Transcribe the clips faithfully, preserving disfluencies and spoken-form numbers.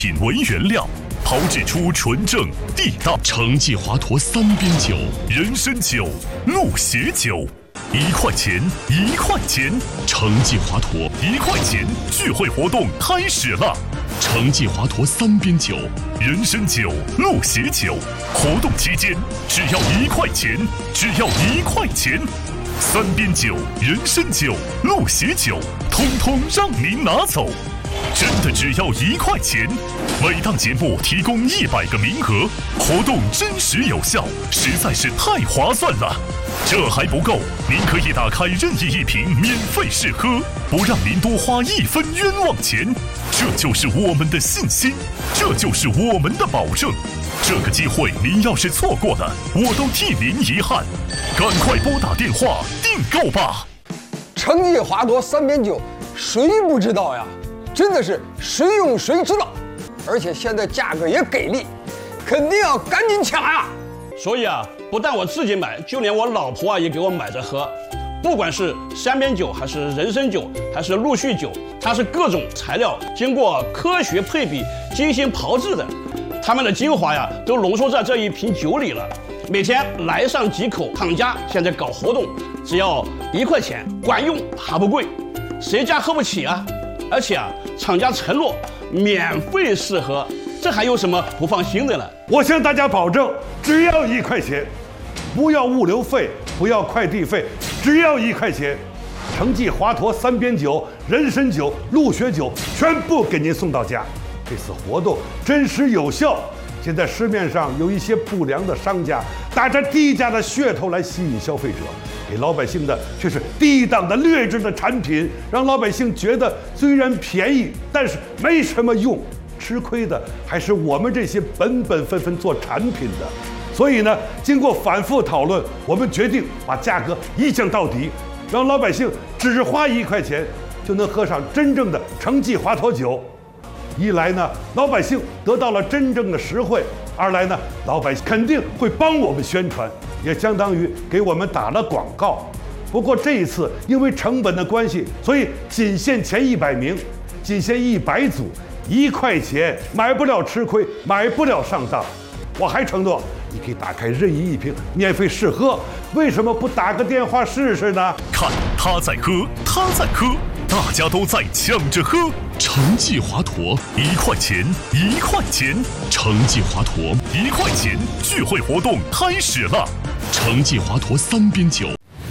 品为原料，炮制出纯正地道成绩华佗三边酒、人参酒、鹿血酒。一块钱，一块钱，成绩华佗一块钱聚会活动开始了。成绩华佗三边酒、人参酒、鹿血酒，活动期间只要一块钱，只要一块钱。三边酒、人参酒、鹿血酒，通通让您拿走。真的只要一块钱，每档节目提供一百个名额，活动真实有效，实在是太划算了。这还不够，您可以打开任意一瓶免费试喝，不让您多花一分冤枉钱。这就是我们的信心，这就是我们的保证。这个机会您要是错过了，我都替您遗憾。赶快拨打电话订购吧。 成绩华佗三边酒，谁不知道呀？真的是谁用谁知道，而且现在价格也给力，肯定要赶紧抢呀！ 所以啊，不但我自己买，就连我老婆啊也给我买着喝。不管是三边酒，还是人参酒，还是陆续酒，它是各种材料经过科学配比、精心炮制的，它们的精华呀都浓缩在这一瓶酒里了。每天来上几口，厂家现在搞活动，只要一块钱，管用还不贵，谁家喝不起啊？而且啊，厂家承诺免费试喝，这还有什么不放心的了？ 我向大家保证，只要一块钱，不要物流费，不要快递费，只要一块钱，成绩华佗三边酒、人参酒、鹿血酒全部给您送到家。这次活动真实有效。现在市面上有一些不良的商家打着低价的噱头来吸引消费者，给老百姓的却是低档的劣质的产品，让老百姓觉得虽然便宜，但是没什么用。吃亏的还是我们这些本本分分做产品的。所以呢，经过反复讨论，我们决定把价格一降到底，让老百姓只花一块钱就能喝上真正的成绩华佗酒。一来呢，老百姓得到了真正的实惠；二来呢，老百姓肯定会帮我们宣传，也相当于给我们打了广告。不过这一次因为成本的关系，所以仅限前一百名，仅限一百组，一块钱买不了吃亏，买不了上当。我还承诺，你可以打开任意一瓶免费试喝，为什么不打个电话试试呢？ 看他在喝，他在喝，大家都在抢着喝。成绩华佗一块钱，一块钱，成绩华佗一块钱聚会活动开始了。成绩华佗三边酒。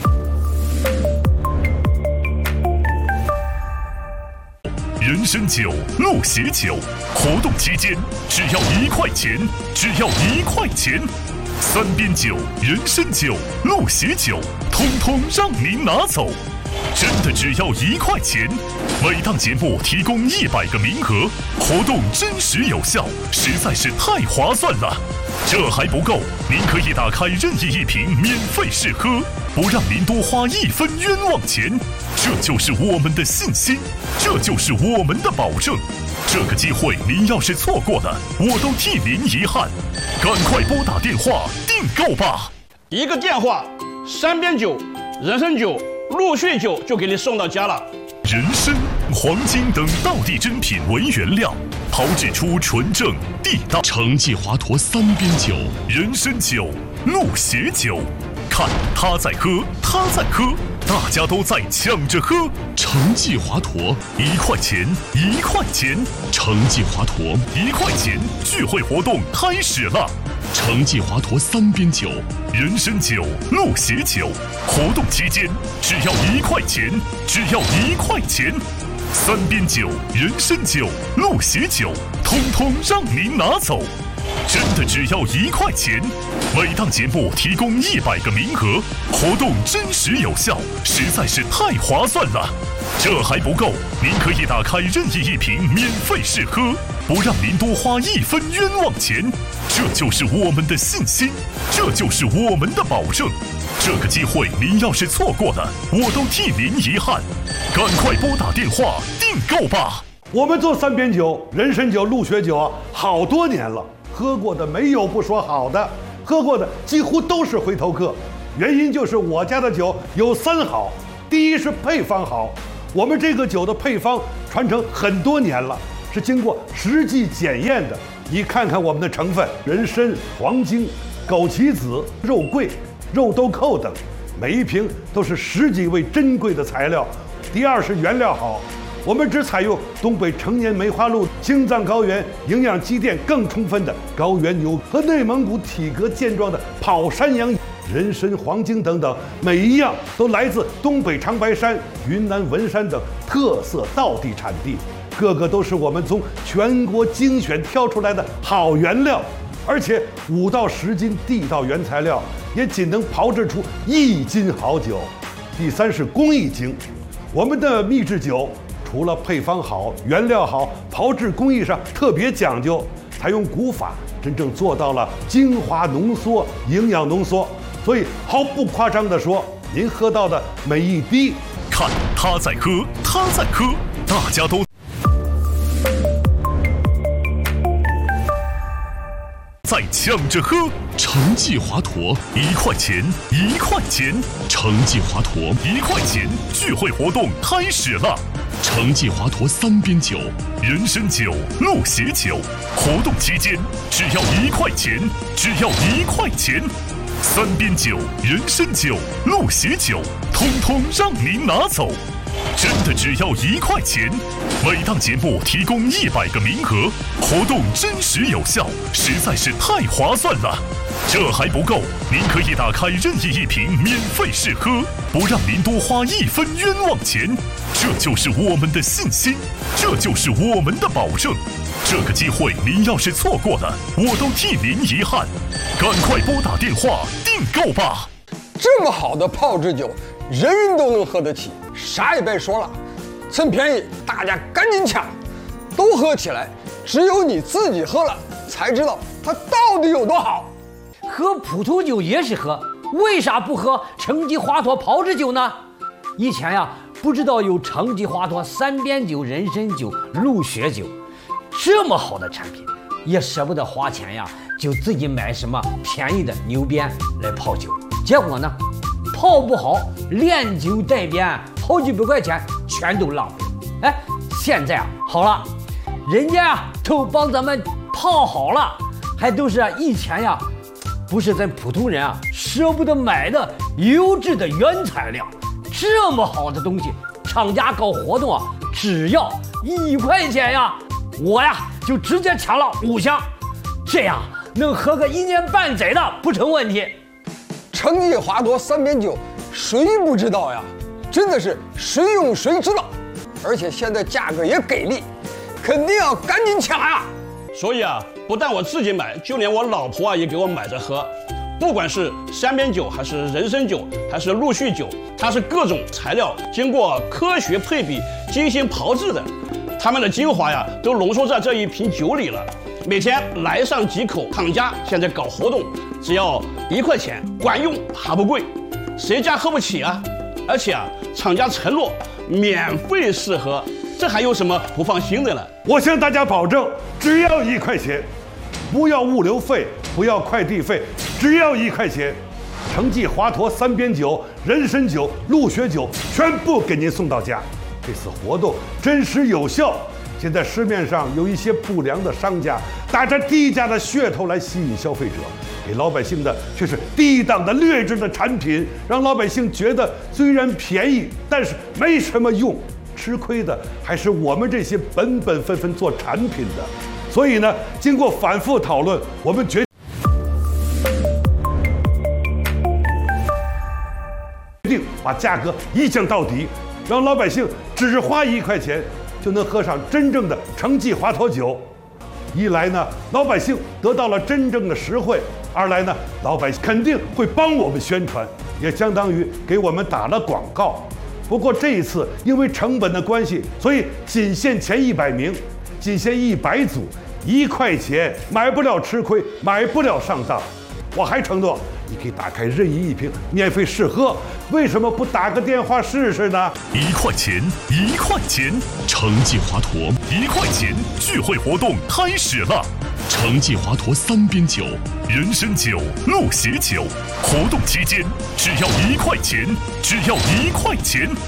人参酒、鹿血酒，活动期间只要一块钱，只要一块钱。三边酒、人参酒、鹿血酒，通通让您拿走。真的只要一块钱，每档节目提供一百个名额，活动真实有效，实在是太划算了。这还不够，您可以打开任意一瓶免费试喝，不让您多花一分冤枉钱。这就是我们的信心，这就是我们的保证。这个机会您要是错过了，我都替您遗憾。赶快拨打电话订购吧。 一个电话，三边酒、人参酒、陆续酒就给你送到家了。 人参、黄金等道地珍品为原料，炮制出纯正地道成绩华佗三边酒、人参酒、鹿血酒。看他在喝，他在喝，大家都在抢着喝。成绩华佗一块钱，一块钱，成绩华佗一块钱聚会活动开始了。成绩华佗三边酒、人参酒、鹿血酒，活动期间只要一块钱，只要一块钱。三边酒、人参酒、鹿血酒，通通让您拿走。真的只要一块钱，每档节目提供一百个名额，活动真实有效，实在是太划算了。这还不够，您可以打开任意一瓶免费试喝，不让您多花一分冤枉钱。这就是我们的信心，这就是我们的保证。这个机会您要是错过了，我都替您遗憾。赶快拨打电话订购吧。 我们做三边酒、人参酒、鹿血酒啊，好多年了，喝过的没有不说好的，喝过的几乎都是回头客。原因就是我家的酒有三好，第一是配方好，我们这个酒的配方传承很多年了， 是经过实际检验的。你看看我们的成分：人参、黄精、枸杞子、肉桂、肉豆蔻等，每一瓶都是十几位珍贵的材料。第二是原料好，我们只采用东北成年梅花鹿青藏高原营养积淀更充分的高原牛和内蒙古体格健壮的跑山羊。人参、黄精等等，每一样都来自东北长白山、云南文山等特色道地产地，个个都是我们从全国精选挑出来的好原料，而且五到十斤地道原材料也仅能炮制出一斤好酒。第三是工艺精，我们的秘制酒除了配方好、原料好，炮制工艺上特别讲究，采用古法，真正做到了精华浓缩、营养浓缩。所以毫不夸张地说，您喝到的每一滴， 看他在喝，他在喝，大家都在抢着喝。橙记华佗一块钱，一块钱，橙记华佗一块钱聚会活动开始了。橙记华佗三边酒、人参酒、鹿血酒，活动期间只要一块钱，只要一块钱。三边酒、人参酒、鹿血酒，通通让您拿走，真的只要一块钱。每档节目提供一百个名额，活动真实有效，实在是太划算了。这还不够，您可以打开任意一瓶免费试喝，不让您多花一分冤枉钱。这就是我们的信心，这就是我们的保证。这个机会您要是错过了，我都替您遗憾。赶快拨打电话订购吧！ 这么好的炮制酒，人人都能喝得起，啥也别说了，趁便宜大家赶紧抢，都喝起来。只有你自己喝了，才知道它到底有多好。 喝普通酒也是喝，为啥不喝橙记华佗炮制酒呢？以前呀，不知道有橙记华佗三边酒、人参酒、鹿血酒，这么好的产品，也舍不得花钱呀，就自己买什么便宜的牛鞭来泡酒，结果呢，泡不好，连酒带鞭，好几百块钱全都浪费。哎，现在啊好了，人家呀都帮咱们泡好了，还都是以前呀，不是咱普通人啊舍不得买的优质的原材料。这么好的东西，厂家搞活动啊，只要一块钱呀，我呀就直接抢了五箱，这样能喝个一年半载的不成问题。 橙记华佗三边酒，谁不知道呀？真的是谁用谁知道，而且现在价格也给力，肯定要赶紧抢呀！ 所以啊，不但我自己买，就连我老婆啊也给我买着喝。不管是三边酒，还是人参酒，还是陆续酒，它是各种材料经过科学配比、精心炮制的，它们的精华呀都浓缩在这一瓶酒里了。每天来上几口，厂家现在搞活动，只要一块钱，管用还不贵，谁家喝不起啊？而且啊，厂家承诺免费试喝，这还有什么不放心的呢？ 我向大家保证，只要一块钱，不要物流费，不要快递费，只要一块钱。橙记华佗三边酒、人参酒、鹿血酒全部给您送到家。这次活动真实有效。现在市面上有一些不良的商家打着低价的噱头来吸引消费者，给老百姓的却是低档的劣质的产品，让老百姓觉得虽然便宜，但是没什么用。吃亏的还是我们这些本本分分做产品的。所以呢，经过反复讨论，我们决定把价格一降到底，让老百姓只花一块钱就能喝上真正的橙记华佗酒。一来呢，老百姓得到了真正的实惠；二来呢，老百姓肯定会帮我们宣传，也相当于给我们打了广告。不过这一次因为成本的关系，所以仅限前一百名，仅限一百组，一块钱买不了吃亏，买不了上当。我还承诺，你可以打开任意一瓶免费试喝，为什么不打个电话试试呢？ 一块钱，一块钱，橙记华佗一块钱聚会活动开始了。橙记华佗三边酒、人参酒、鹿血酒，活动期间只要一块钱，只要一块钱。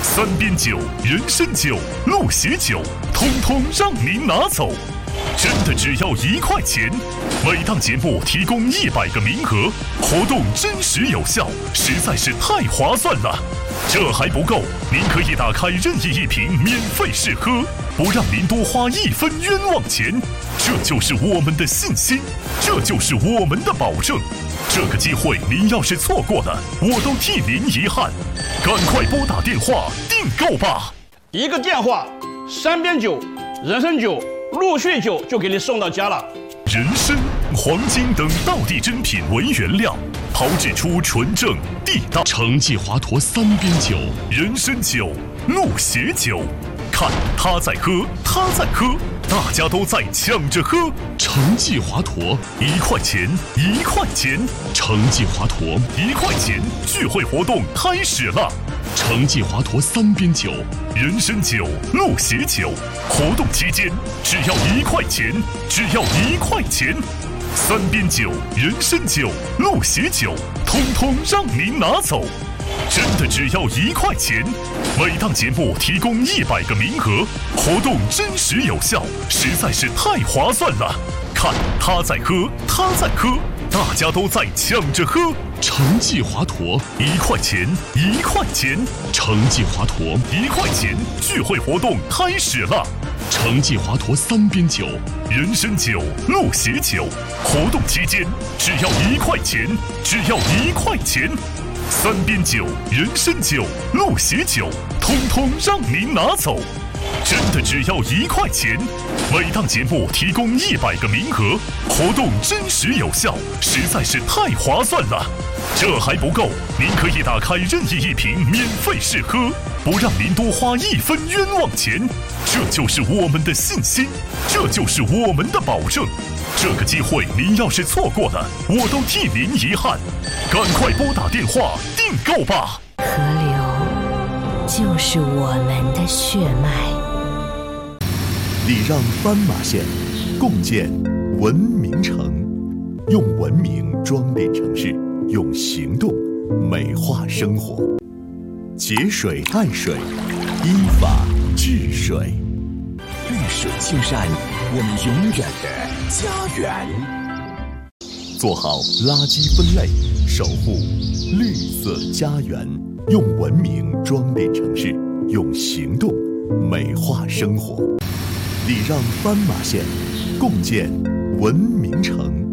三边酒、人参酒、鹿血酒，通通让您拿走。真的只要一块钱，每档节目提供一百个名额，活动真实有效，实在是太划算了。这还不够，您可以打开任意一瓶免费试喝，不让您多花一分冤枉钱。这就是我们的信心，这就是我们的保证。这个机会您要是错过了，我都替您遗憾。赶快拨打电话订购吧！ 一个电话，三边酒、人参酒、鹿血酒就给你送到家了。 人参、黄金等道地珍品为原料，炮制出纯正地道成绩华佗三边酒、人参酒、鹿血酒。看他在喝，他在喝，大家都在抢着喝。成绩华佗一块钱，一块钱，成绩华佗一块钱，聚会活动开始了。成绩华佗三边酒、人参酒、鹿血酒，活动期间只要一块钱，只要一块钱。三边酒、人参酒、鹿血酒，通通让您拿走。真的只要一块钱，每档节目提供一百个名额，活动真实有效，实在是太划算了。看他在喝，他在喝，大家都在抢着喝。成绩华佗一块钱，一块钱，成绩华佗一块钱，聚会活动开始了。成绩华佗三边酒、人参酒、鹿血酒，活动期间只要一块钱，只要一块钱。三边酒、人参酒、鹿血酒，通通让您拿走。真的只要一块钱，每档节目提供一百个名额，活动真实有效，实在是太划算了。这还不够，您可以打开任意一瓶免费试喝，不让您多花一分冤枉钱。这就是我们的信心，这就是我们的保证。这个机会您要是错过了，我都替您遗憾。赶快拨打电话订购吧！ 河流就是我们的血脉。 礼让斑马线，共建文明城，用文明装点城市，用行动美化生活。节水爱水，依法治水。 绿水青山，我们永远的家园。 做好垃圾分类，守护绿色家园，用文明装点城市，用行动美化生活。礼让斑马线，共建文明城。